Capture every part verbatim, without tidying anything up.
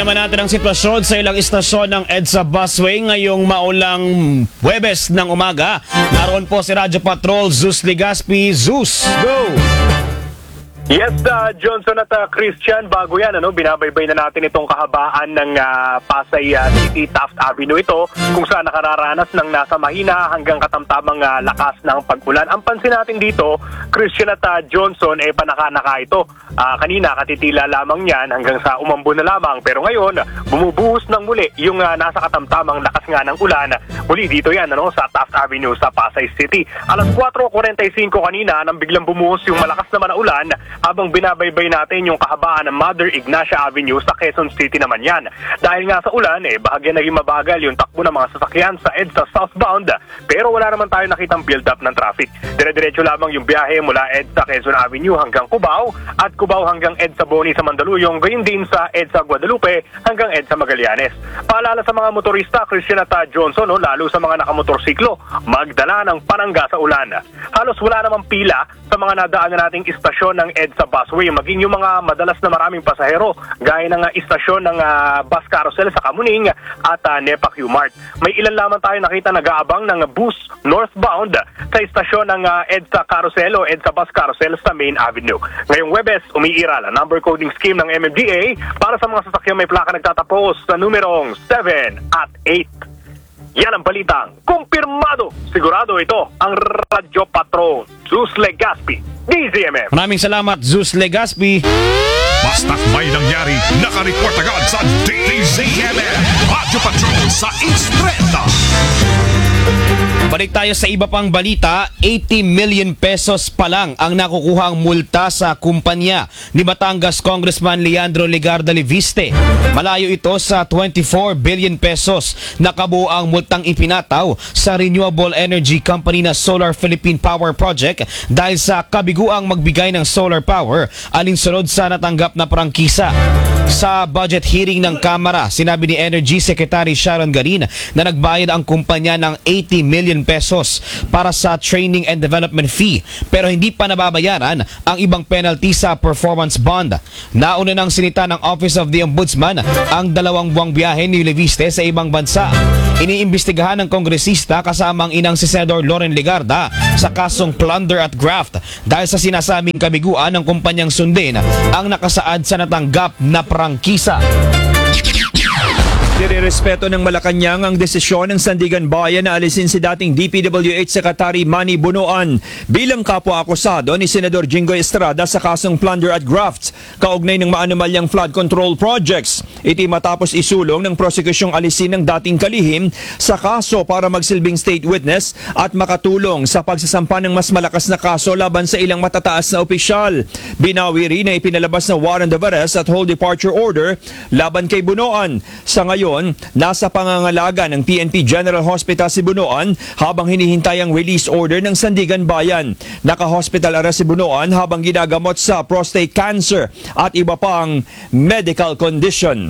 naman natin ang sitwasyon sa ilang istasyon ng EDSA Busway ngayong maulang Huwebes ng umaga. Naroon po si Radyo Patrol Zeus Legaspi. Zeus, go! Yes, uh, Johnson at uh, Christian, bago yan, ano, binabaybay na natin itong kahabaan ng uh, Pasay uh, City Taft Avenue ito, kung saan nakararanas ng nasa mahina hanggang katamtamang uh, lakas ng pag-ulan. Ang pansin natin dito, Christian at uh, Johnson, eh panaka-naka ito. Uh, kanina, katitila lamang yan hanggang sa umambo na lamang. Pero ngayon, bumubuhos ng muli yung uh, nasa katamtamang lakas nga ng ulan. Muli dito yan, ano, sa Taft Avenue sa Pasay City. Alas four forty-five kanina, nang biglang bumuhos yung malakas naman na ulan, habang binabaybay natin yung kahabaan ng Mother Ignacia Avenue sa Quezon City naman yan. Dahil nga sa ulan, eh, bahagya naging mabagal yung takbo ng mga sasakyan sa EDSA southbound, pero wala naman tayo nakitang build-up ng traffic. Dire-diretso lamang yung biyahe mula EDSA Quezon Avenue hanggang Cubao at Cubao hanggang EDSA Boni sa Mandaluyong, gayon din sa EDSA Guadalupe hanggang EDSA Magallanes. Paalala sa mga motorista, Christian at Johnson, no, lalo sa mga nakamotorsiklo, magdala ng panangga sa ulan. Halos wala namang pila sa mga nadaanan nating istasyon ng EDSA Busway, maging yung mga madalas na maraming pasahero gaya ng uh, istasyon ng uh, bus carousel sa Kamuning at uh, Nepa Q-Mart. May ilan lamang tayo nakita nag-aabang ng bus northbound sa istasyon ng uh, EDSA Carousel o EDSA Bus Carousel sa Main Avenue. Ngayong Huwebes, umiiral ang number coding scheme ng M M D A para sa mga sasakyan may plaka nagtatapos sa numerong seven at eight. Yan ang balitang kumpirmado. Sigurado ito ang Radyo Patrol Zeus Legaspi, D Z M M. Maraming salamat, Zeus Legaspi. Basta't may nangyari, nakareport agad sa D Z M M. Radyo Patrol sa Instreta. Balik tayo sa iba pang balita. eighty million pesos pa lang ang nakukuha ang multa sa kumpanya ni Batangas Congressman Leandro Legarda Leviste. Malayo ito sa twenty-four billion pesos na kabuo ang multang ipinataw sa Renewable Energy Company na Solar Philippine Power Project dahil sa kabiguang magbigay ng solar power alinsunod sa natanggap na prangkisa. Sa budget hearing ng Kamara, sinabi ni Energy Secretary Sharon Garin na nagbayad ang kumpanya ng eighty million pesos para sa training and development fee, pero hindi pa nababayaran ang ibang penalty sa performance bond. Nauna nang sinita ng Office of the Ombudsman ang dalawang buwang biyahe ni Leviste sa ibang bansa. Iniimbestigahan ng kongresista kasama ang inang si Senador Loren Legarda sa kasong plunder at graft dahil sa sinasabing kabiguan ng kumpanyang sundin ang nakasaad sa natanggap na prangkisa. Nirerespeto ng Malacanang ang desisyon ng Sandigan Bayan na alisin si dating D P W H Secretary Manny Bunuan bilang kapwa-akusado ni Senador Jinggoy Estrada sa kasong plunder at graft kaugnay ng maanumalyang flood control projects. Iti matapos isulong ng prosekusyong alisin ng dating kalihim sa kaso para magsilbing state witness at makatulong sa pagsasampa ng mas malakas na kaso laban sa ilang matataas na opisyal. Binawi rin na ipinalabas na warrant of arrest at whole departure order laban kay Bunuan. Sa ngayon, nasa pangangalaga ng P N P General Hospital si Bunuan habang hinihintay ang release order ng Sandigan Bayan. Naka-hospital arrest si Bunuan habang ginagamot sa prostate cancer at iba pang medical condition.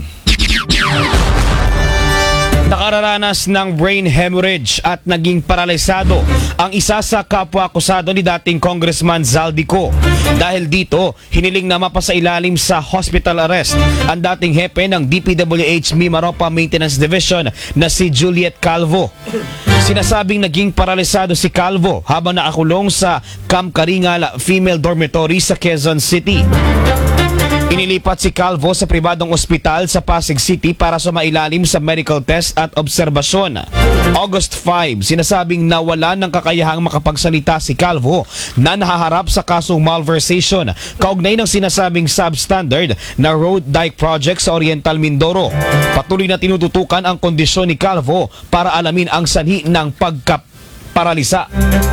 Nakararanas ng brain hemorrhage at naging paralisado ang isa sa kapwa-akusado ni dating Congressman Zaldico. Dahil dito, hiniling na mapasailalim sa hospital arrest ang dating hepe ng D P W H Mimaropa Maintenance Division na si Juliet Calvo. Sinasabing naging paralisado si Calvo habang nakakulong sa Camp Karingal Female Dormitory sa Quezon City. Inilipat si Calvo sa pribadong ospital sa Pasig City para sumailalim sa medical test at obserbasyon. August fifth, sinasabing nawalan ng kakayahang makapagsalita si Calvo na nahaharap sa kasong malversation kaugnay ng sinasabing substandard na road dike project sa Oriental Mindoro. Patuloy na tinututukan ang kondisyon ni Calvo para alamin ang sanhi ng pagkaparalisa.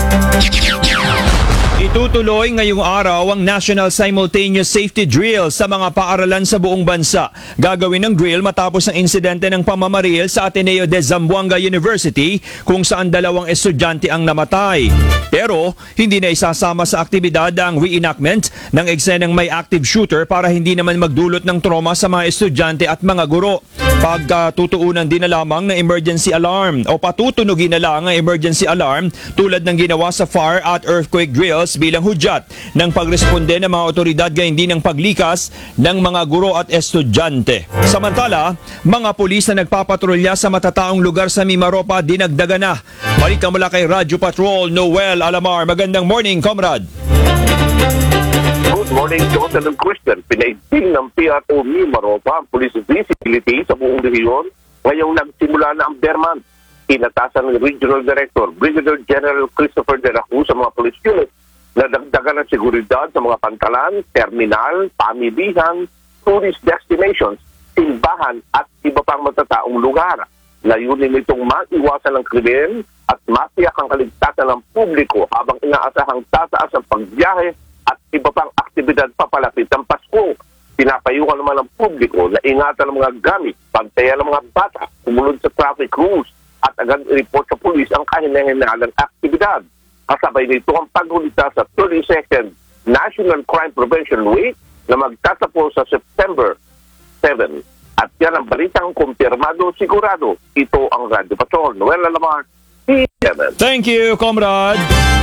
Itutuloy ngayong araw ang National Simultaneous Safety Drill sa mga paaralan sa buong bansa. Gagawin ng drill matapos ang insidente ng pamamaril sa Ateneo de Zamboanga University kung saan dalawang estudyante ang namatay. Pero hindi na isasama sa aktibidad ang reenactment ng eksenang may active shooter para hindi naman magdulot ng trauma sa mga estudyante at mga guro. Pagkatutuunan din na lamang ng emergency alarm o patutunugin na lang ang emergency alarm tulad ng ginawa sa fire at earthquake drills bilang hudyat ng pagresponde ng mga otoridad gayon din ng paglikas ng mga guro at estudyante. Samantala, mga pulis na nagpapatrolya sa matataong lugar sa Mimaropa dinagdagan na. Balita mula kay Radyo Patrol, Noel Alamar. Magandang morning, comrade. Good morning, Jonathan and Christian. Pinaigting ng P R O Mimaropa ang police visibility sa buong rehiyon ngayong nagsimula na ang bear month. Inatasan ng Regional Director, Brigadier General Christopher De La Cruz sa mga police unit na dagdagan ng seguridad sa mga pantalan, terminal, pamilihan, tourist destinations, simbahan at iba pang matataong lugar. Layunin nitong maiwasan ng krimen at matiyak ang kaligtasan ng publiko habang inaasahang tataas ang pagbiyahe at iba pang aktibidad papalapit ng Pasko. Pinapayuhan naman ng publiko na ingatan ng mga gamit, bantayan ng mga bata, kumunod sa traffic rules at agad i-report sa pulis ang kahinahinahang aktibidad. Kasabay nito ang paghulita sa thirty-second National Crime Prevention Week na magtatapos sa September seventh. At yan ang balitang kumpirmado, sigurado. Ito ang Radyo Patrol. Noel Alamar, C M N. Thank you, comrade.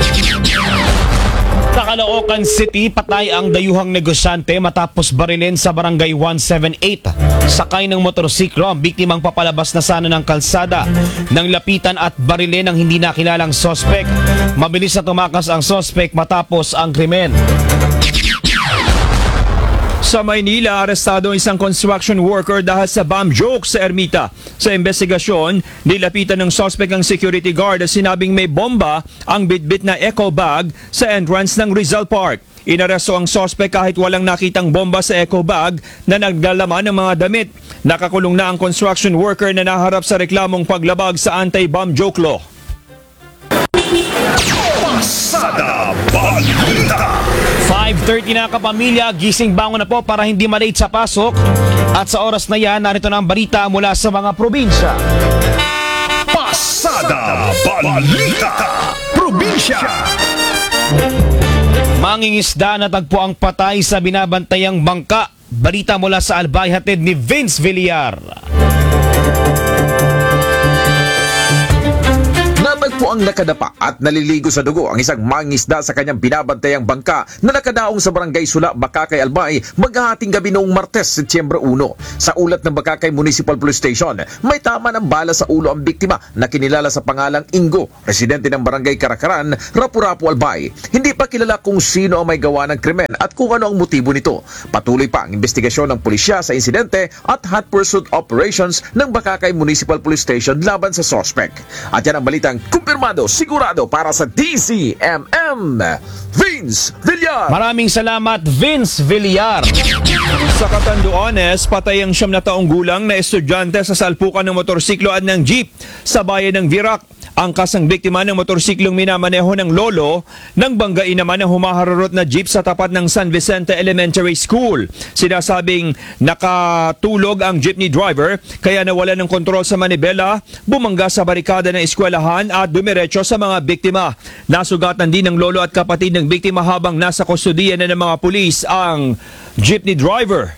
Sa Caloocan City, patay ang dayuhang negosyante matapos barilin sa barangay one seventy-eight. Sakay ng motorsiklo ang biktimang papalabas na sana ng kalsada nang lapitan at barilin ng hindi nakilalang sospek. Mabilis na tumakas ang sospek matapos ang krimen. Sa Maynila, arestado ang isang construction worker dahil sa bomb joke sa Ermita. Sa investigasyon, nilapitan ng suspect ang security guard at sinabing may bomba ang bitbit na eco bag sa entrance ng Rizal Park. Inaresto ang suspect kahit walang nakitang bomba sa eco bag na naglalaman ng mga damit. Nakakulong na ang construction worker na naharap sa reklamong paglabag sa anti-bomb joke law. Pasada Balita. five thirty na kapamilya, gising bangon na po para hindi malate sa pasok. At sa oras na yan, narito na ang balita mula sa mga probinsya. Pasada Balita. Probinsya. Mangingisda na tagpo ang patay sa binabantayang bangka. Balita mula sa Albay, hatid ni Vince Villar. Natagpo ang nakadapa at naliligo sa dugo ang isang mangisda sa kanyang binabantayang bangka na nakadaong sa barangay Sula, Bakakay, Albay maghahating gabi noong Martes, Setyembre one. Sa ulat ng Bakakay Municipal Police Station, may tama ng bala sa ulo ang biktima na kinilala sa pangalang Ingo, residente ng barangay Karakaran, Rapu-Rapu, Albay. Hindi pa kilala kung sino ang may gawa ng krimen at kung ano ang motibo nito. Patuloy pa ang investigasyon ng pulisya sa insidente at hot pursuit operations ng Bakakay Municipal Police Station laban sa suspect. At yan ang balitang kumpirmado, sigurado para sa D C M M. Vince Villar. Maraming salamat, Vince Villar. Sa Catanduanes, patay ang siyam na taong gulang na estudyante sa salpukan ng motorsiklo at ng jeep sa bayan ng Virac. Angkas ang biktima ng motorsiklong minamaneho ng lolo nang banggain naman ang humaharurot na jeep sa tapat ng San Vicente Elementary School. Sinasabing nakatulog ang jeepney driver kaya nawala ng kontrol sa manibela, bumangga sa barikada ng eskwelahan at dumiretso sa mga biktima. Nasugatan din ng lolo at kapatid ng biktima habang nasa kustodiya na ng mga pulis ang jeepney driver.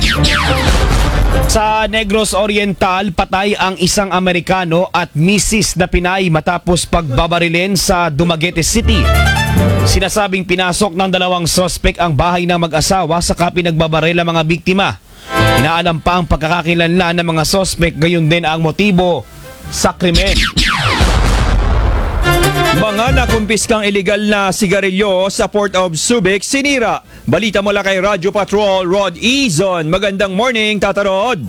Sa Negros Oriental, patay ang isang Amerikano at misis na Pinay matapos pagbabarilin sa Dumaguete City. Sinasabing pinasok ng dalawang sospek ang bahay ng mag-asawa saka pinagbabaril ang mga biktima. Inaalam pa ang pagkakakilanlan ng mga sospek, gayon din ang motibo sa krimen. Mga nakumpiskang illegal na sigarilyo sa Port of Subic, sinira. Balita mula kay Radyo Patrol, Rod Izon. Magandang morning, Tata Rod.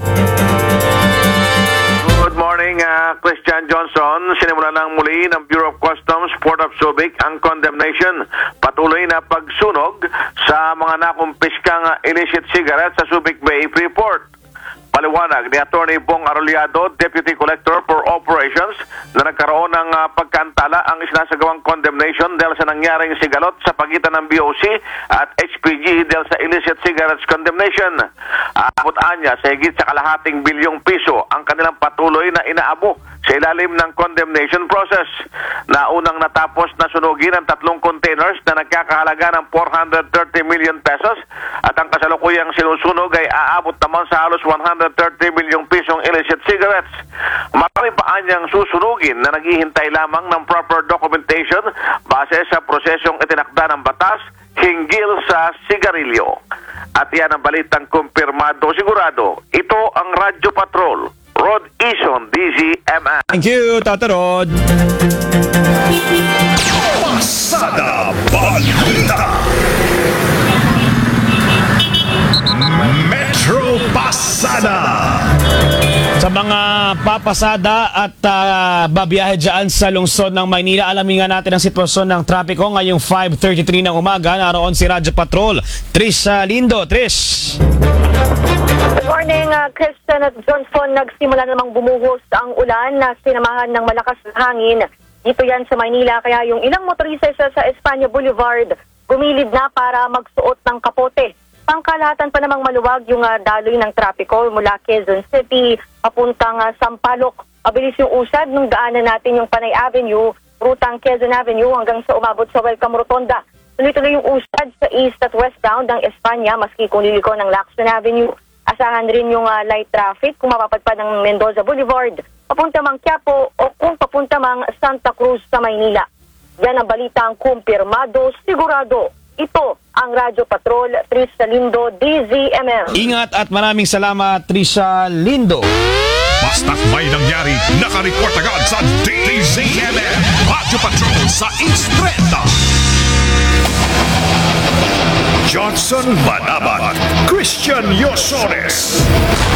Good morning, uh, Christian Johnson. Sinimula ng muli ng Bureau of Customs, Port of Subic, ang condemnation. Patuloy na pagsunog sa mga nakumpiskang uh, illicit cigarettes sa Subic Bay Freeport. Paliwanag ni Attorney Bong Arrollado, Deputy Collector for Operations, na nagkaroon ng uh, pagkantala ang isinasagawang condemnation dahil sa nangyaring sigalot sa pagitan ng B O C at H P G dahil sa illicit cigarettes condemnation. Abot anya sa higit sa kalahating bilyong piso ang kanilang patuloy na inaabo sa ilalim ng condemnation process. Na unang natapos na sunugin ang tatlong containers na nagkakahalaga ng four hundred thirty million pesos at ang kasalukuyang sinusunog ay aabot naman sa halos one hundred thirty milyong pisong illicit cigarettes. Marami pa anyang susunugin na naghihintay lamang ng proper documentation base sa prosesyong itinakda ng batas hinggil sa sigarilyo. At yan ang balitang kumpirmado sigurado. Ito ang Radyo Patrol, Rod Ison, D Z M M. Thank you, Tata Rod. Pasada Balita Metro Pasada. Sa mga papasada at uh, babiyahe dyan sa lungsod ng Maynila, alamin nga natin ang sitwasyon ng trapiko ngayong five thirty-three ng umaga. Naroon si Radyo Patrol, Trish uh, Lindo. Trish! Good morning, uh, Kristen at Johnson. Nagsimula namang bumuhos ang ulan na sinamahan ng malakas na hangin. Dito yan sa Maynila, kaya yung ilang motorista sa, sa Espanya Boulevard gumilid na para magsuot ng kapote. Pangkalahatan pa namang maluwag yung uh, daloy ng trapiko mula Quezon City papuntang uh, Sampaloc. Mabilis yung usad nung daanan natin yung Panay Avenue, rutang Quezon Avenue hanggang sa umabot sa Welcome Rotonda. Tuloy-tuloy yung usad sa east at westbound ng Espanya maski kung liliko ng Lacson Avenue. Asahan rin yung uh, light traffic kung mapapadpad ng Mendoza Boulevard, papunta mang Quiapo o kung papunta mang Santa Cruz sa Maynila. Yan ang balitang kumpirmado, sigurado. Ito ang Radyo Patrol, Trisha Lindo, D Z M M. Ingat at maraming salamat, Trisha Lindo. Basta't may nangyari, nakareport agad sa D Z M M. Radyo Patrol sa Instreta. Johnson Manabat, Christian Yosones.